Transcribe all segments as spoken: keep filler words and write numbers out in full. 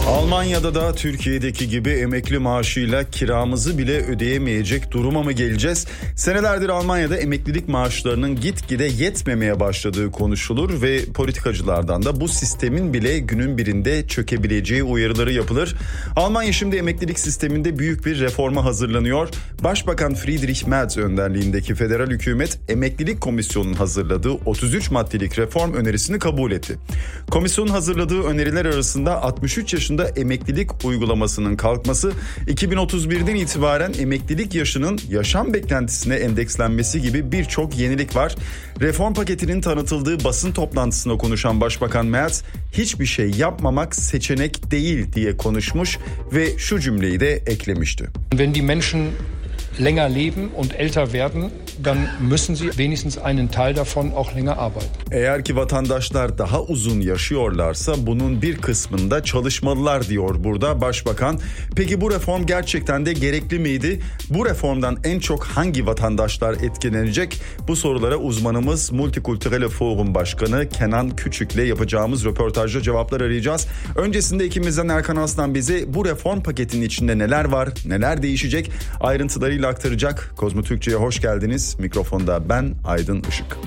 Almanya'da da Türkiye'deki gibi emekli maaşıyla kiramızı bile ödeyemeyecek duruma mı geleceğiz? Senelerdir Almanya'da emeklilik maaşlarının gitgide yetmemeye başladığı konuşulur ve politikacılardan da bu sistemin bile günün birinde çökebileceği uyarıları yapılır. Almanya şimdi emeklilik sisteminde büyük bir reforma hazırlanıyor. Başbakan Friedrich Merz önderliğindeki federal hükümet emeklilik komisyonunun hazırladığı otuz üç maddelik reform önerisini kabul etti. Komisyonun hazırladığı öneriler arasında altmış üç yaşında emeklilik uygulamasının kalkması, iki bin otuz birden itibaren emeklilik yaşının yaşam beklentisine endekslenmesi gibi birçok yenilik var. Reform paketinin tanıtıldığı basın toplantısında konuşan Başbakan Merz, hiçbir şey yapmamak seçenek değil diye konuşmuş ve şu cümleyi de eklemişti. Wenn die Menschen länger leben und älter werden, dann müssen sie wenigstens einen Teil davon auch länger arbeiten. Eğer ki vatandaşlar daha uzun yaşıyorlarsa bunun bir kısmında çalışmalılar diyor burada Başbakan. Peki bu reform gerçekten de gerekli miydi? Bu reformdan en çok hangi vatandaşlar etkilenecek? Bu sorulara uzmanımız Multikulturelle Forum Başkanı Kenan Küçük'le yapacağımız röportajda cevaplar arayacağız. Öncesinde ikimizden Erkan Aslan bize bu reform paketinin içinde neler var, neler değişecek ayrıntılarıyla aktaracak. Kozmo Türkçe'ye hoş geldiniz. Mikrofonda ben Aydın Işık.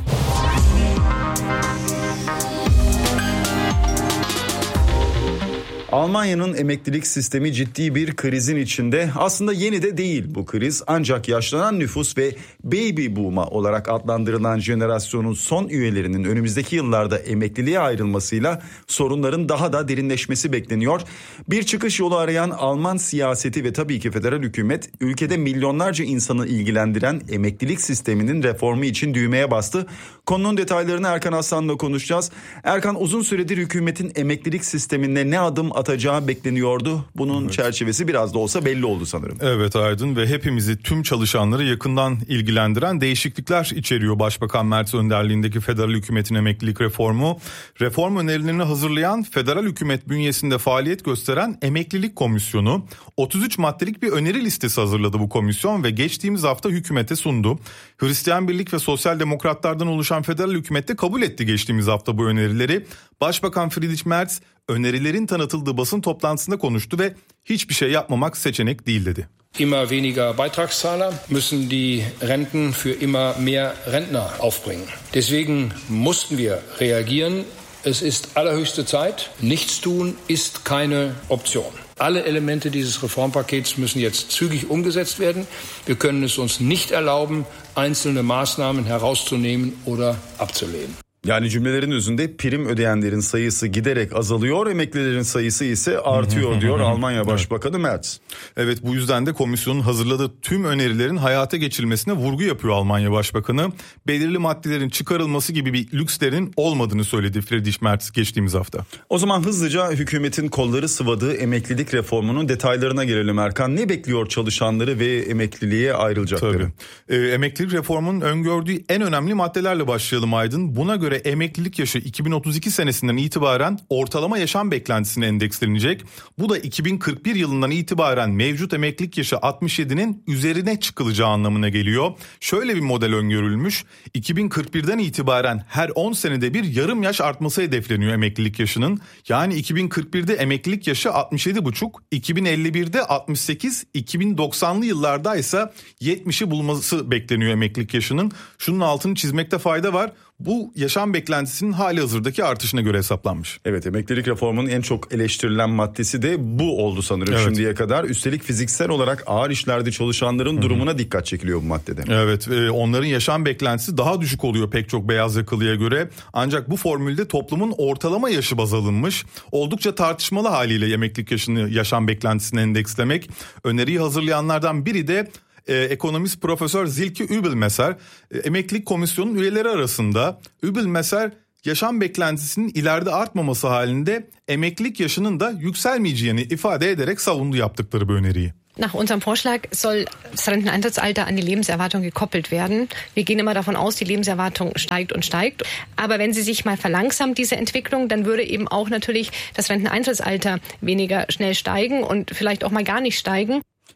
Almanya'nın emeklilik sistemi ciddi bir krizin içinde. Aslında yeni de değil bu kriz. Ancak yaşlanan nüfus ve baby boom'a olarak adlandırılan jenerasyonun son üyelerinin önümüzdeki yıllarda emekliliğe ayrılmasıyla sorunların daha da derinleşmesi bekleniyor. Bir çıkış yolu arayan Alman siyaseti ve tabii ki federal hükümet ülkede milyonlarca insanı ilgilendiren emeklilik sisteminin reformu için düğmeye bastı. Konunun detaylarını Erkan Aslan'la konuşacağız. Erkan, uzun süredir hükümetin emeklilik sistemine ne adım atacağı bekleniyordu. Bunun evet. çerçevesi biraz da olsa belli oldu sanırım. Evet Aydın, ve hepimizi, tüm çalışanları yakından ilgilendiren değişiklikler içeriyor Başbakan Merz önderliğindeki federal hükümetin emeklilik reformu. Reform önerilerini hazırlayan, federal hükümet bünyesinde faaliyet gösteren Emeklilik Komisyonu otuz üç maddelik bir öneri listesi hazırladı bu komisyon ve geçtiğimiz hafta hükümete sundu. Hristiyan Birlik ve Sosyal Demokratlardan oluşan federal hükümet de kabul etti geçtiğimiz hafta bu önerileri. Başbakan Friedrich Merz önerilerin tanıtıldığı basın toplantısında konuştu ve hiçbir şey yapmamak seçenek değil dedi. Immer weniger Beitragszahler müssen die Renten für immer mehr Rentner aufbringen. Deswegen mussten wir reagieren. Es ist allerhöchste Zeit. Nichts tun ist keine Option. Alle Elemente dieses Reformpakets müssen jetzt zügig umgesetzt werden. Wir können es uns nicht erlauben, einzelne Maßnahmen herauszunehmen oder abzulehnen. Yani cümlelerin özünde prim ödeyenlerin sayısı giderek azalıyor, emeklilerin sayısı ise artıyor diyor Almanya Başbakanı Merz. Evet, bu yüzden de komisyonun hazırladığı tüm önerilerin hayata geçirilmesine vurgu yapıyor Almanya Başbakanı. Belirli maddelerin çıkarılması gibi bir lükslerin olmadığını söyledi Friedrich Merz geçtiğimiz hafta. O zaman hızlıca hükümetin kolları sıvadığı emeklilik reformunun detaylarına gelelim Erkan. Ne bekliyor çalışanları ve emekliliğe ayrılacakları? Tabii. Ee, emeklilik reformunun öngördüğü en önemli maddelerle başlayalım Aydın. Buna göre emeklilik yaşı iki bin otuz iki senesinden itibaren ortalama yaşam beklentisine endekslenecek. Bu da iki bin kırk bir yılından itibaren mevcut emeklilik yaşı altmış yedinin üzerine çıkılacağı anlamına geliyor. Şöyle bir model öngörülmüş. iki bin kırk birden itibaren her on senede bir yarım yaş artması hedefleniyor emeklilik yaşının. Yani iki bin kırk birde emeklilik yaşı altmış yedi buçuk, iki bin elli birde altmış sekiz, iki bin doksanlı yıllarda ise yetmişi bulması bekleniyor emeklilik yaşının. Şunun altını çizmekte fayda var. Bu yaşam beklentisinin hali hazırdaki artışına göre hesaplanmış. Evet, emeklilik reformunun en çok eleştirilen maddesi de bu oldu sanırım evet. şimdiye kadar. Üstelik fiziksel olarak ağır işlerde çalışanların Hı-hı. durumuna dikkat çekiliyor bu maddede. Evet, onların yaşam beklentisi daha düşük oluyor pek çok beyaz yakalıya göre. Ancak bu formülde toplumun ortalama yaşı baz alınmış. Oldukça tartışmalı haliyle emeklilik yaşını yaşam beklentisine endekslemek. Öneriyi hazırlayanlardan biri de Ee, ekonomist Profesör Silke Übelmesser, e, emeklilik komisyonunun üyeleri arasında. Übelmesser, yaşam beklentisinin ileride artmaması halinde emeklilik yaşının da yükselmeyeceğini ifade ederek savundu yaptıkları bu öneriyi. Nach unserem Vorschlag soll das Renteneintrittsalter an die Lebenserwartung gekoppelt werden. Wir gehen immer davon aus, die Lebenserwartung steigt und steigt. Aber wenn sie sich mal verlangsamt, diese Entwicklung, dann würde eben auch natürlich das Renteneintrittsalter weniger schnell steigen und vielleicht auch mal gar nicht steigen.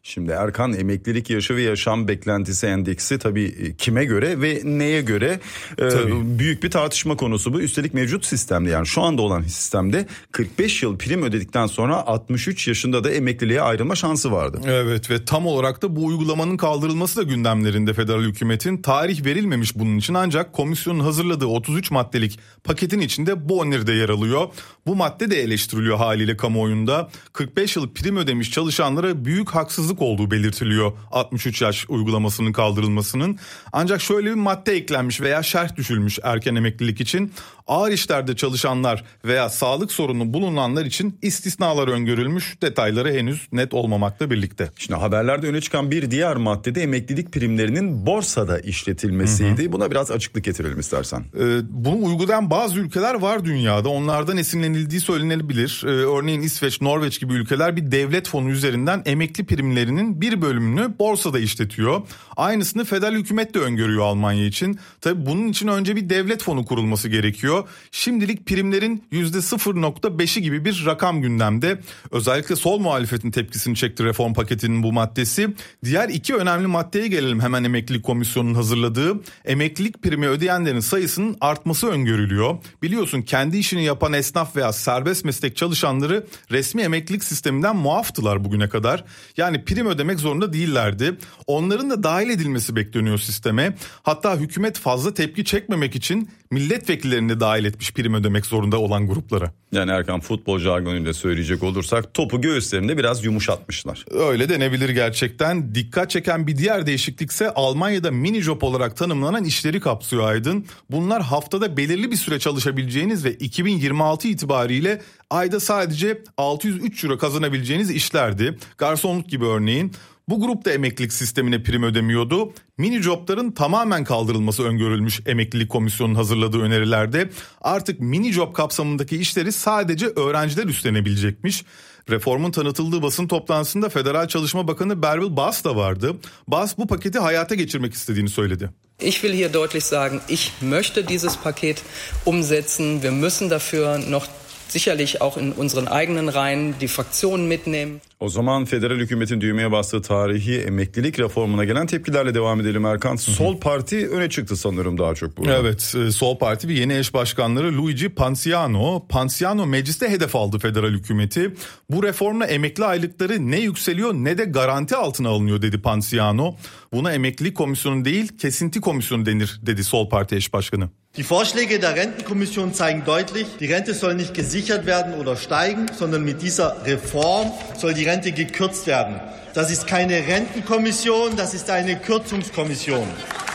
Şimdi Erkan, emeklilik yaşı ve yaşam beklentisi endeksi tabii kime göre ve neye göre e, büyük bir tartışma konusu bu. Üstelik mevcut sistemde, yani şu anda olan sistemde kırk beş yıl prim ödedikten sonra altmış üç yaşında da emekliliğe ayrılma şansı vardı. Evet ve tam olarak da bu uygulamanın kaldırılması da gündemlerinde federal hükümetin. Tarih verilmemiş bunun için, ancak komisyonun hazırladığı otuz üç maddelik paketin içinde bu öneri de yer alıyor. Bu madde de eleştiriliyor haliyle kamuoyunda. kırk beş yıl prim ödemiş çalışanlara büyük haksızlık olduğu belirtiliyor altmış üç yaş uygulamasının kaldırılmasının. Ancak şöyle bir madde eklenmiş veya şerh düşülmüş erken emeklilik için. Ağır işlerde çalışanlar veya sağlık sorunu bulunanlar için istisnalar öngörülmüş. Detayları henüz net olmamakla birlikte. Şimdi haberlerde öne çıkan bir diğer maddede emeklilik primlerinin borsada işletilmesiydi. Hı hı. Buna biraz açıklık getirelim istersen. Ee, bunu uygulayan bazı ülkeler var dünyada. Onlardan esinlenildiği söylenebilir. Ee, örneğin İsveç, Norveç gibi ülkeler bir devlet fonu üzerinden emekli primlerinin bir bölümünü borsada işletiyor. Aynısını federal hükümet de öngörüyor Almanya için. Tabii bunun için önce bir devlet fonu kurulması gerekiyor. Şimdilik primlerin yüzde sıfır nokta beşi gibi bir rakam gündemde. Özellikle sol muhalefetin tepkisini çekti reform paketinin bu maddesi. Diğer iki önemli maddeye gelelim hemen. Emeklilik Komisyonu'nun hazırladığı emeklilik primi ödeyenlerin sayısının artması öngörülüyor. Biliyorsun, kendi işini yapan esnaf veya serbest meslek çalışanları resmi emeklilik sisteminden muaftılar bugüne kadar. Yani prim ödemek zorunda değillerdi. Onların da dahil edilmesi bekleniyor sisteme. Hatta hükümet fazla tepki çekmemek için milletvekillerini de dahil etmiş prim ödemek zorunda olan gruplara. Yani Erkan, futbol jargonuyla söyleyecek olursak topu göğüslerinde biraz yumuşatmışlar. Öyle denebilir gerçekten. Dikkat çeken bir diğer değişiklikse Almanya'da mini job olarak tanımlanan işleri kapsıyor Aydın. Bunlar haftada belirli bir süre çalışabileceğiniz ve iki bin yirmi altı itibariyle ayda sadece altı yüz üç euro kazanabileceğiniz işlerdi. Garsonluk gibi örneğin. Bu grup da emeklilik sistemine prim ödemiyordu. Mini jobların tamamen kaldırılması öngörülmüş Emeklilik Komisyonu'nun hazırladığı önerilerde. Artık mini job kapsamındaki işleri sadece öğrenciler üstlenebilecekmiş. Reformun tanıtıldığı basın toplantısında Federal Çalışma Bakanı Bärbel Bas da vardı. Bas bu paketi hayata geçirmek istediğini söyledi. Ich will hier deutlich sagen, ich möchte dieses Paket umsetzen. Wir müssen dafür noch sicherlich auch in unseren eigenen Reihen die Fraktionen mitnehmen. O zaman federal hükümetin düğmeye bastığı tarihi emeklilik reformuna gelen tepkilerle devam edelim Erkan. Sol Parti öne çıktı sanırım daha çok burada. Evet, Sol Parti ve yeni eş başkanları Luigi Panciano. Panciano mecliste hedef aldı federal hükümeti. Bu reformla emekli aylıkları ne yükseliyor ne de garanti altına alınıyor dedi Panciano. Buna emeklilik komisyonu değil, kesinti komisyonu denir dedi Sol Parti eş başkanı. Die Vorschläge der Rentenkommission zeigen deutlich, die Rente soll nicht gesichert werden oder steigen, sondern mit dieser Reform soll die Rente gekürzt werden. Das ist keine Rentenkommission, das ist eine Kürzungskommission.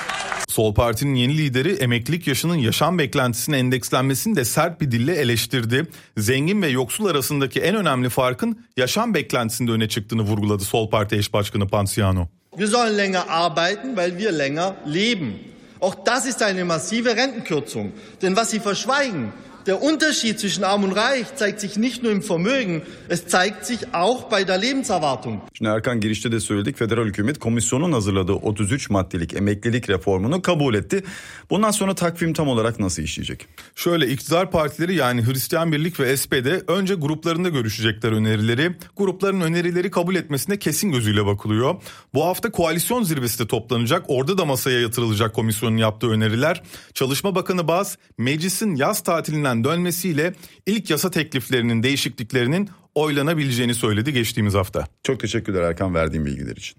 Sol Parti'nin yeni lideri emeklilik yaşının yaşam beklentisine endekslenmesini de sert bir dille eleştirdi. Zengin ve yoksul arasındaki en önemli farkın yaşam beklentisinde öne çıktığını vurguladı Sol Parti eş başkanı Panciano. Wir sollen länger arbeiten, weil wir länger leben. Auch das ist eine massive Rentenkürzung. Denn was Sie verschweigen, der Unterschied zwischen Arm und Reich zeigt sich nicht nur im Vermögen, es zeigt sich auch bei der Lebenserwartung. Şimdi Erkan, girişte de söyledik, federal hükümet komisyonun hazırladığı otuz üç maddelik emeklilik reformunu kabul etti. Bundan sonra takvim tam olarak nasıl işleyecek? Şöyle, iktidar partileri yani Hristiyan Birlik ve S P D önce gruplarında görüşecekler önerileri. Grupların önerileri kabul etmesine kesin gözüyle bakılıyor. Bu hafta koalisyon zirvesi de toplanacak. Orada da masaya yatırılacak komisyonun yaptığı öneriler. Çalışma Bakanı Bas, meclisin yaz tatilinden dönmesiyle ilk yasa tekliflerinin değişikliklerinin oylanabileceğini söyledi geçtiğimiz hafta. Çok teşekkürler Erkan, verdiğin bilgiler için.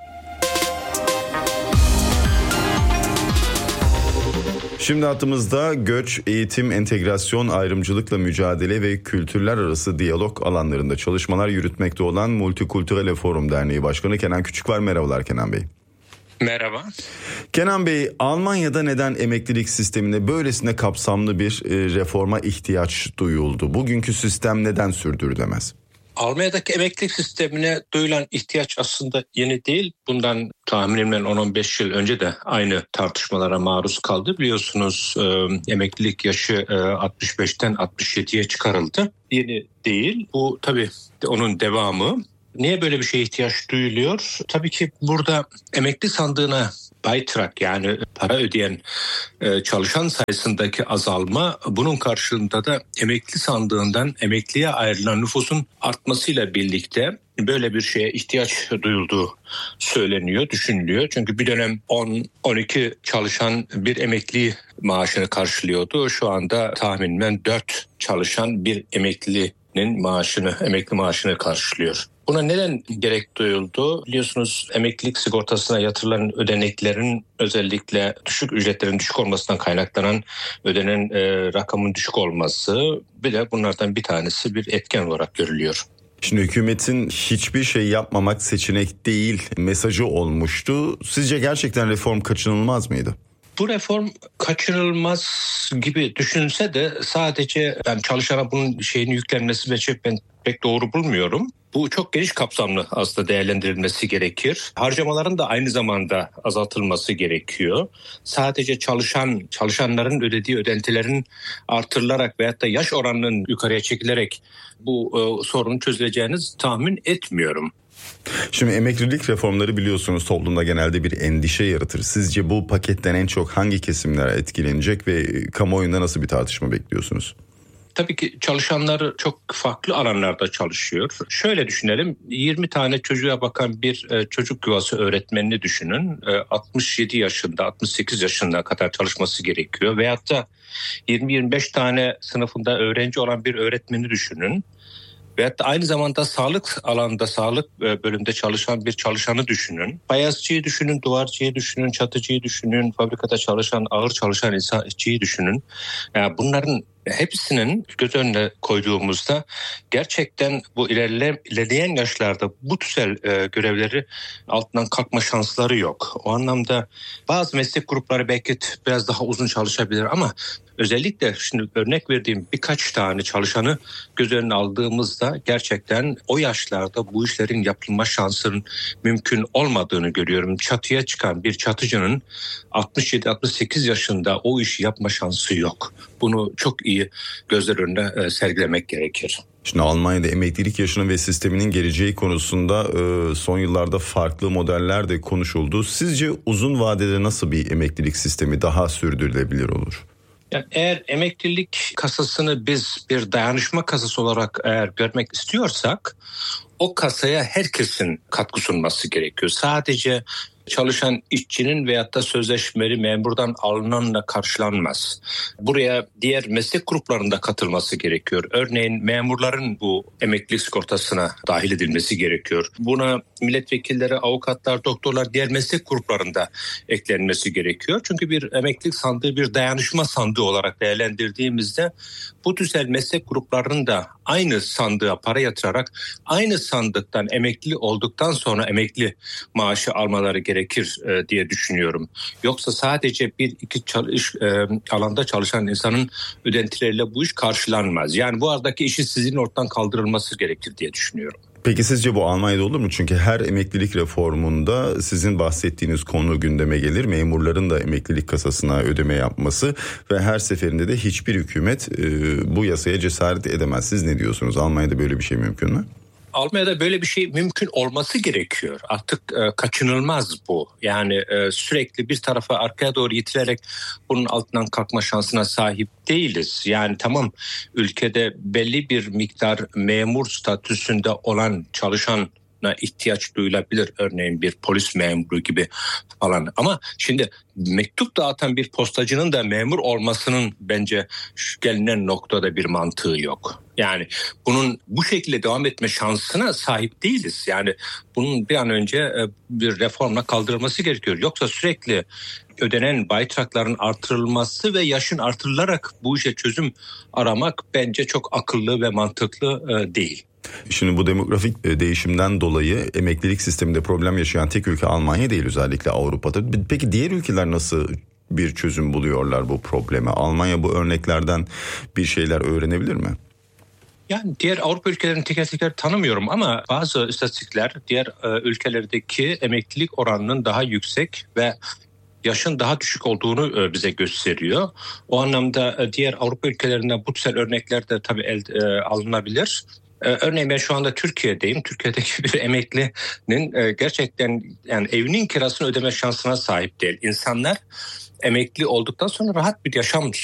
Şimdi hattımızda göç, eğitim, entegrasyon, ayrımcılıkla mücadele ve kültürler arası diyalog alanlarında çalışmalar yürütmekte olan Multikulturelle Forum Derneği Başkanı Kenan Küçük var. Merhabalar Kenan Bey. Merhaba. Kenan Bey, Almanya'da neden emeklilik sistemine böylesine kapsamlı bir reforma ihtiyaç duyuldu? Bugünkü sistem neden sürdürülemez? Almanya'daki emeklilik sistemine duyulan ihtiyaç aslında yeni değil. Bundan tahminimle on on beş yıl önce de aynı tartışmalara maruz kaldı. Biliyorsunuz e, emeklilik yaşı e, altmış beşten altmış yediye çıkarıldı. Yeni değil. Bu tabii onun devamı. Niye böyle bir şeye ihtiyaç duyuluyor? Tabii ki burada emekli sandığına Beitrag, yani para ödeyen e, çalışan sayısındaki azalma, bunun karşılığında da emekli sandığından emekliye ayrılan nüfusun artmasıyla birlikte böyle bir şeye ihtiyaç duyulduğu söyleniyor, düşünülüyor. Çünkü bir dönem on on iki çalışan bir emekli maaşını karşılıyordu. Şu anda tahminen dört çalışan bir emeklinin maaşını, emekli maaşını karşılıyor. Buna neden gerek duyuldu? Biliyorsunuz emeklilik sigortasına yatırılan ödeneklerin özellikle düşük ücretlerin düşük olmasından kaynaklanan ödenen e, rakamın düşük olması bile bunlardan bir tanesi bir etken olarak görülüyor. Şimdi hükümetin hiçbir şey yapmamak seçenek değil mesajı olmuştu. Sizce gerçekten reform kaçınılmaz mıydı? Bu reform kaçınılmaz gibi düşünse de sadece yani çalışana bunun şeyini yüklenmesi ve ben pek doğru bulmuyorum. Bu çok geniş kapsamlı aslında değerlendirilmesi gerekir. Harcamaların da aynı zamanda azaltılması gerekiyor. Sadece çalışan çalışanların ödediği ödentilerin artırılarak veyahut da yaş oranının yukarıya çekilerek bu e, sorunun çözüleceğini tahmin etmiyorum. Şimdi emeklilik reformları biliyorsunuz toplumda genelde bir endişe yaratır. Sizce bu paketten en çok hangi kesimler etkilenecek ve kamuoyunda nasıl bir tartışma bekliyorsunuz? Tabii ki çalışanlar çok farklı alanlarda çalışıyor. Şöyle düşünelim, yirmi tane çocuğa bakan bir çocuk yuvası öğretmenini düşünün. altmış yedi yaşında, altmış sekiz yaşına kadar çalışması gerekiyor. Veyahut da yirmi yirmi beş tane sınıfında öğrenci olan bir öğretmeni düşünün. Veyahut da aynı zamanda sağlık alanında, sağlık bölümünde çalışan bir çalışanı düşünün. Bayazcıyı düşünün, duvarcıyı düşünün, çatıcıyı düşünün, fabrikada çalışan, ağır çalışan insancıyı düşünün. Yani bunların hepsinin göz önüne koyduğumuzda gerçekten bu ilerle, ilerleyen yaşlarda bu tür e, görevleri altından kalkma şansları yok. O anlamda bazı meslek grupları belki biraz daha uzun çalışabilir ama özellikle şimdi örnek verdiğim birkaç tane çalışanı göz önüne aldığımızda gerçekten o yaşlarda bu işlerin yapılma şansının mümkün olmadığını görüyorum. Çatıya çıkan bir çatıcının altmış yedi altmış sekiz yaşında o işi yapma şansı yok. Bunu çok iyi gözler önüne sergilemek gerekir. Şimdi Almanya'da emeklilik yaşının ve sisteminin geleceği konusunda son yıllarda farklı modeller de konuşuldu. Sizce uzun vadede nasıl bir emeklilik sistemi daha sürdürülebilir olur? Yani eğer emeklilik kasasını biz bir dayanışma kasası olarak eğer görmek istiyorsak o kasaya herkesin katkı sunması gerekiyor. Sadece çalışan işçinin veyahut da sözleşmeli memurdan alınanla karşılanmaz. Buraya diğer meslek gruplarında katılması gerekiyor. Örneğin memurların bu emeklilik sigortasına dahil edilmesi gerekiyor. Buna milletvekilleri, avukatlar, doktorlar diğer meslek gruplarında eklenmesi gerekiyor. Çünkü bir emeklilik sandığı bir dayanışma sandığı olarak değerlendirdiğimizde bu tür meslek gruplarının da aynı sandığa para yatırarak aynı sandıktan emekli olduktan sonra emekli maaşı almaları gerekir e, diye düşünüyorum. Yoksa sadece bir iki çalış, e, alanda çalışan insanın ödentileriyle bu iş karşılanmaz. Yani bu aradaki işsizliğin ortadan kaldırılması gerekir diye düşünüyorum. Peki sizce bu Almanya'da olur mu? Çünkü her emeklilik reformunda sizin bahsettiğiniz konu gündeme gelir. Memurların da emeklilik kasasına ödeme yapması ve her seferinde de hiçbir hükümet e, bu yasaya cesaret edemez. Siz ne diyorsunuz? Almanya'da böyle bir şey mümkün mü? Almanya'da böyle bir şey mümkün olması gerekiyor. Artık e, kaçınılmaz bu. Yani e, sürekli bir tarafa arkaya doğru itilerek bunun altından kalkma şansına sahip değiliz. Yani tamam, ülkede belli bir miktar memur statüsünde olan çalışan ihtiyaç duyulabilir, örneğin bir polis memuru gibi falan. Ama şimdi mektup dağıtan bir postacının da memur olmasının bence şu gelinen noktada bir mantığı yok. Yani bunun bu şekilde devam etme şansına sahip değiliz. Yani bunun bir an önce bir reformla kaldırılması gerekiyor. Yoksa sürekli ödenen baytrakların artırılması ve yaşın artırılarak bu işe çözüm aramak bence çok akıllı ve mantıklı değil. Şimdi bu demografik değişimden dolayı emeklilik sisteminde problem yaşayan tek ülke Almanya değil, özellikle Avrupa'da. Peki diğer ülkeler nasıl bir çözüm buluyorlar bu probleme? Almanya bu örneklerden bir şeyler öğrenebilir mi? Yani diğer Avrupa ülkelerini teker teker tanımıyorum ama bazı istatistikler diğer ülkelerdeki emeklilik oranının daha yüksek ve yaşın daha düşük olduğunu bize gösteriyor. O anlamda diğer Avrupa ülkelerinden bu tür örnekler de tabii el, e, alınabilir. Örneğin ben şu anda Türkiye'deyim. Türkiye'deki bir emeklinin gerçekten yani evinin kirasını ödeme şansına sahip değil. İnsanlar emekli olduktan sonra rahat bir yaşam